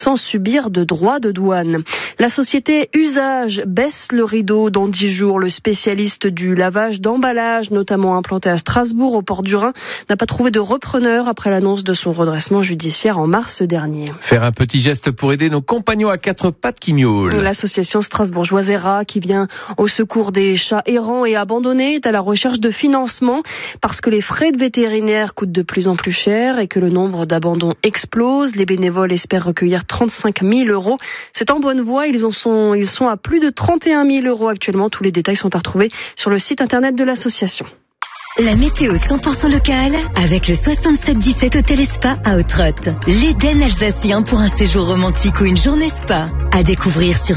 sans subir de droits de douane. La société Usage baisse le rideau dans 10 jours. Le spécialiste du lavage d'emballage, notamment implanté à Strasbourg au port du Rhin, n'a pas trouvé de repreneur après l'annonce de son redressement judiciaire en mars dernier. Faire un petit geste pour aider nos compagnons à quatre pattes qui miaulent. L'association strasbourgeoise ERA, qui vient au secours des chats errants et abandonnés, est à la recherche de financement parce que les frais de vétérinaire coûtent de plus en plus cher et que le nombre d'abandons explose. Les bénévoles espèrent recueillir 35 000 €. C'est en bonne voie. Ils sont à plus de 31 000 € actuellement. Tous les détails sont à retrouver sur le site internet de l'association. La météo 100% locale avec le 6717 Hôtel et Spa à Autrotte. L'Éden alsacien pour un séjour romantique ou une journée spa. À découvrir sur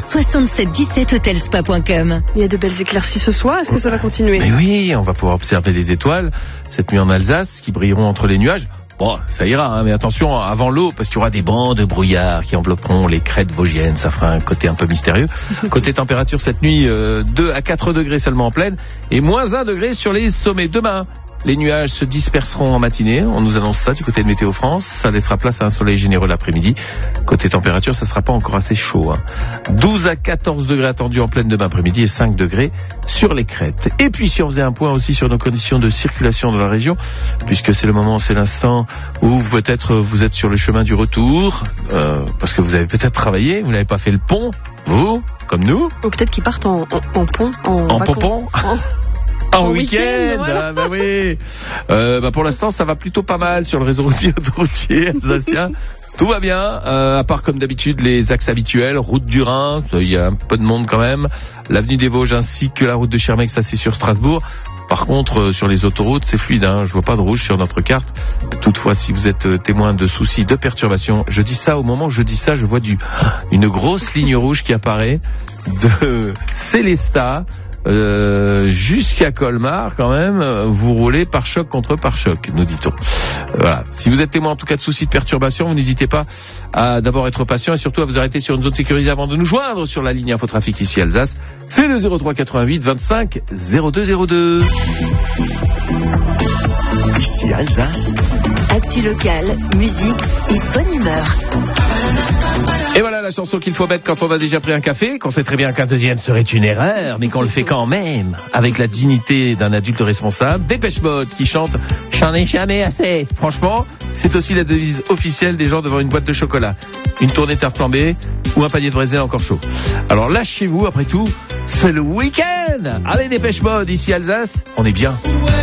6717hotelspa.com. Il y a de belles éclaircies ce soir. Est-ce que ça va continuer ? Mais oui, on va pouvoir observer les étoiles cette nuit en Alsace qui brilleront entre les nuages. Bon, ça ira, mais attention avant l'eau, parce qu'il y aura des bancs de brouillard qui envelopperont les crêtes vosgiennes. Ça fera un côté un peu mystérieux. Côté température, cette nuit, 2 à 4 degrés seulement en plaine et moins 1 degré sur les sommets. Demain, les nuages se disperseront en matinée. On nous annonce ça du côté de Météo France. Ça laissera place à un soleil généreux l'après-midi. Côté température, ça sera pas encore assez chaud. 12 à 14 degrés attendus en pleine demain après-midi et 5 degrés sur les crêtes. Et puis, si on faisait un point aussi sur nos conditions de circulation dans la région, puisque c'est le moment, c'est l'instant où peut-être vous êtes sur le chemin du retour, parce que vous avez peut-être travaillé, vous n'avez pas fait le pont, vous, comme nous. Ou peut-être qu'ils partent en pont, en pompon. En week-end, voilà. Bah oui. Pour l'instant, ça va plutôt pas mal sur le réseau autoroutier alsacien. Tout va bien, à part comme d'habitude les axes habituels, route du Rhin, il y a un peu de monde quand même, l'avenue des Vosges ainsi que la route de Schirmeck, ça c'est sur Strasbourg. Par contre, sur les autoroutes, c'est fluide, je vois pas de rouge sur notre carte. Toutefois, si vous êtes témoin de soucis, de perturbations, je dis ça, au moment où je dis ça, je vois une grosse ligne rouge qui apparaît de Célestat jusqu'à Colmar quand même, vous roulez par choc contre par choc, nous dit-on. Voilà. Si vous êtes témoin en tout cas de soucis de perturbation, vous n'hésitez pas à d'abord être patient et surtout à vous arrêter sur une zone sécurisée avant de nous joindre sur la ligne Infotrafic ici Alsace. C'est le 03 88 25 02 02. Ici Alsace. Actu locale, musique et bonne humeur. Et voilà la chanson qu'il faut mettre quand on a déjà pris un café, qu'on sait très bien qu'un deuxième serait une erreur, mais qu'on le fait quand même, avec la dignité d'un adulte responsable. Dépêche Mode qui chante « J'en ai jamais assez ». Franchement, c'est aussi la devise officielle des gens devant une boîte de chocolat. Une tournée tarte flambée ou un panier de brésil encore chaud. Alors lâchez-vous, après tout, c'est le week-end. Allez Dépêche Mode, ici Alsace, on est bien.